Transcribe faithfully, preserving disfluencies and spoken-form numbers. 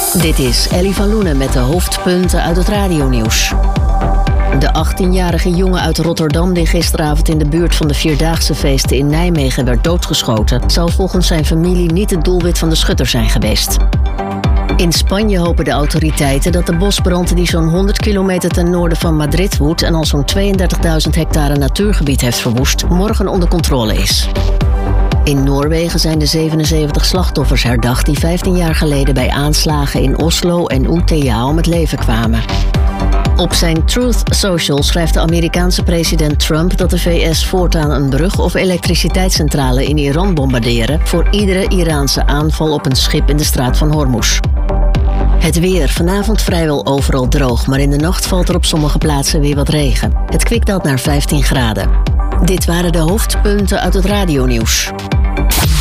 Dit is Ellie van Loenen met de hoofdpunten uit het radionieuws. De achttienjarige jongen uit Rotterdam die gisteravond in de buurt van de Vierdaagse feesten in Nijmegen werd doodgeschoten, zou volgens zijn familie niet het doelwit van de schutter zijn geweest. In Spanje hopen de autoriteiten dat de bosbrand die zo'n honderd kilometer ten noorden van Madrid woedt en al zo'n tweeëndertigduizend hectare natuurgebied heeft verwoest, morgen onder controle is. In Noorwegen zijn de zevenenzeventig slachtoffers herdacht die vijftien jaar geleden bij aanslagen in Oslo en Utøya om het leven kwamen. Op zijn Truth Social schrijft de Amerikaanse president Trump dat de V S voortaan een brug of elektriciteitscentrale in Iran bombarderen voor iedere Iraanse aanval op een schip in de straat van Hormuz. Het weer, vanavond vrijwel overal droog, maar in de nacht valt er op sommige plaatsen weer wat regen. Het kwik daalt naar vijftien graden. Dit waren de hoofdpunten uit het radionieuws.